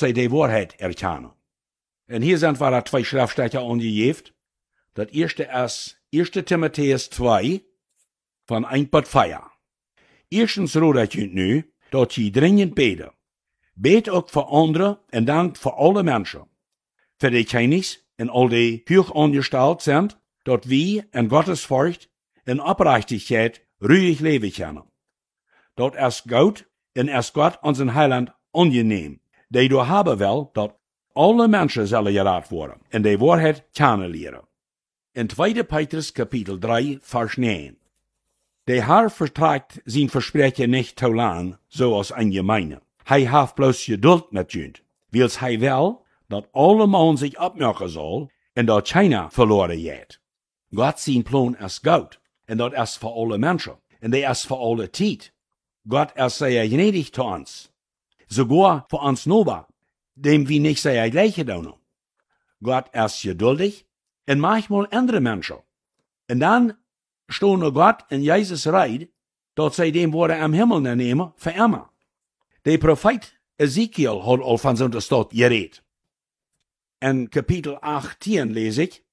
zij die Wahrheit erkennen. En hier sind wir 2 Schriftstellen angegeben. Das erste ist 1. Timotheus 2, von 1 bis 4. Erstens rode ich euch nu, dat je dringend beten. Bet ook voor anderen en dank voor alle mensen. Voor die Chinese en al die hoog angesteld zijn, dat wij in Gottes Furcht en Oprechtigkeit ruhig leven kunnen. Dat is goed en is God onze Heiland angenehm. Die door hebben wel dat alle mensen zullen geraad worden en die waarheid kennen leren. In 2. Petrus kapitel 3 vers 9. Der Herr vertragt sein Versprechen nicht zu lang, so als ein Gemeine. Hij heeft bloß Geduld mit jünd, wils hij wel, dat alle man sich abmerken soll, en dat China verloren geht. Gott sein Plan ist gut, en dat ist für alle Menschen, en der ist für alle Zeit. Gott ist sehr gnädig zu uns, sogar für uns Nober, dem wir nicht sehr gleiche tun. Gott ist geduldig, en manchmal andere Menschen. En dann stehen Gott in Jesus Reid, dat zij dem worden am Himmel nemen für immer. Der Prophet Ezekiel hat al van zo'n stad geredet. In Kapitel 18 lese ich,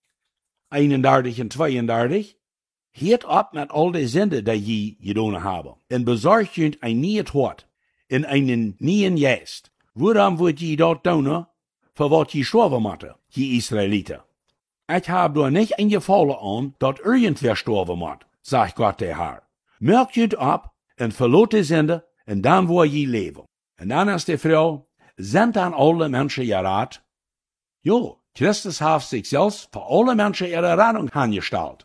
31 und 32, Hiert op met al de Sünde, die je gedaan hebben, en bezorgt je een nieuw hart, en einen nieuwen geest. Waarom wordt je dat doen, voor wat je sterven moeten, je Israëlieten? Ik heb daar niet ingevallen aan, dat irgendwer sterven moet, zegt God de Heer. Merk je het op, en verlaat de Sünde, en dan wordt je leven. En dan is de vrouw, zijn dan alle mensen geraad? Jo, Christus heeft zichzelf voor alle mensen ihre Rettung angestalt.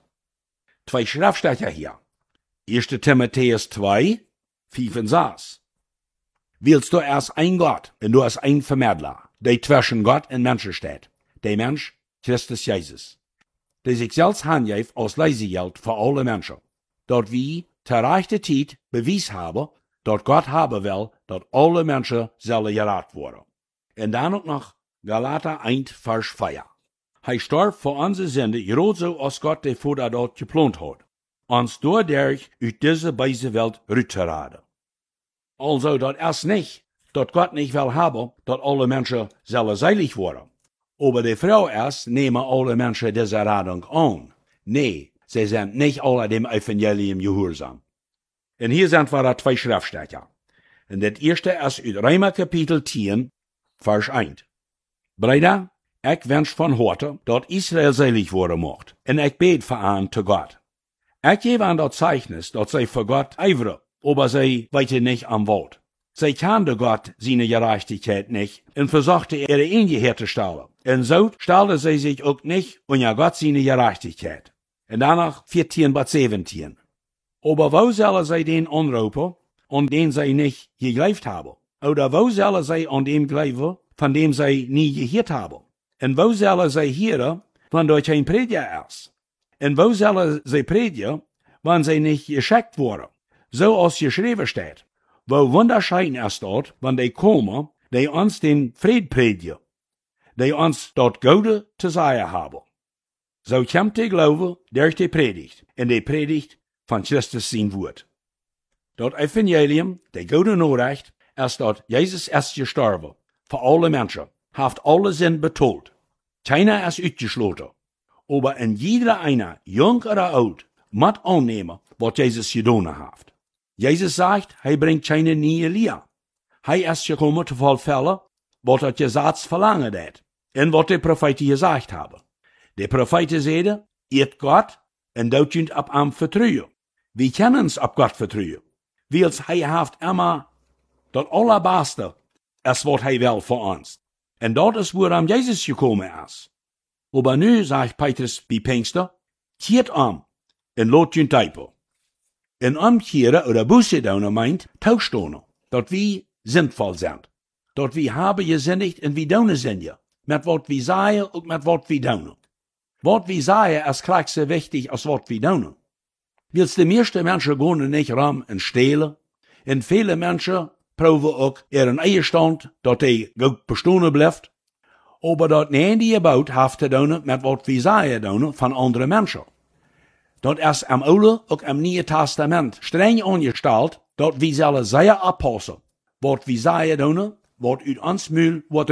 2 Schriftstellen hier. 1. Timotheus 2, 5 und 6. Willst du erst ein Gott, und du hast ein Vermittler, der zwischen Gott und Menschen steht. Der Mensch, Christus Jesus. Der sich selbst handgeeft als Leisegeld für alle Menschen. Dort wir zur rechten Zeit bewies haben, dat Gott haben will, dat alle Menschen sollen gerat worden. Und dann auch noch Galater 1, Vers 4. Hij starb voor onze Sünde, gerade so als Gott der Vater dort geplant hat, uns dadurch uit diese böse Welt rauszuraden. Also, dat is nicht, dat Gott nicht will haben, dat alle Menschen sollen seilig worden. Aber die Frau ist, nehmen alle Menschen diese Radung an. Nee, sie sind nicht alle dem Evangelium gehorsam. Und hier sind wir 2 Schriftstellen. Und das erste ist uit Römer Kapitel 10, Vers 1. Brüder, ich wünsch von heute, dat Israel selig worden mocht, en ich bet für an zu Gott. Ich gebe an dat Zeichnis, dat sie für Gott eivere, aber sie weite nicht am Wort. Sie kannte Gott seine Gerechtigkeit nicht, und versuchte ihre Ehe herzustellen. Und so stellte sie sich auch nicht unter Gott seine Gerechtigkeit. Und danach 14 bis 17. Aber wo sollen sie den anrufen, an den sie nicht geglaubt haben? Oder wo sollen sie an dem glauben, von dem sie nie gehört haben? Und wo sollen sie hören, wenn dort kein Prediger ist? Und wo sollen sie predigen, wenn sie nicht geschickt wurden? So als geschrieben steht. Wo wunderschön ist dort, wenn die kommen, die uns den Fried predigen, die uns dort Gute zu sagen haben. So kommt der Glaube durch die Predigt, und die Predigt von Christus sein Wort. Dort Evangelium, der gute Nachricht, ist dort Jesus ist gestorben, für alle Menschen, hat alle Sinn betont. Keiner ist ausgeschlossen. Aber in jeder einer, jung oder alt, muss annehmen, was Jesus getan hat. Jesus sagt, hij bringt keine neue Lehre. Hij ist gekommen zu vollfällen, was das Gesetz verlangen hat, und was die Propheten gesagt haben. Die Propheten zeiden, eert Gott, en dat je op hem vertrouwen. Wir können uns auf Gott vertrauen. Wils hij heeft immer das allerbeste, is wat hij will für uns. Und dat is woran Jesus gekommen ist. Aber nu, sagt Petrus bei Pfingsten, keert om, en laat je typen. En omkeren oder Buße tun meint, tauschstonen, dat wir sinnvoll sind. Dat wir haben gesündigt en wir tun sind ja. Mit wat wir sagen und mit wat wir tun. Wat wir sagen ist gleich so wichtig als wat wir tun. Wils de meeste Menschen gehen nicht rum und stehlen. Und viele Menschen proben auch ihren Ehestand, dat die gut bestehen bleibt. Aber dat nicht die gebaut heeft te doen met wat wir sagen doen von anderen Menschen. Dat is am Oude ook am Nieuwe Testament streng angestalt, dat wir sollen sehr abpassen, wat wir sagen doen, wat uit ons Mühl wordt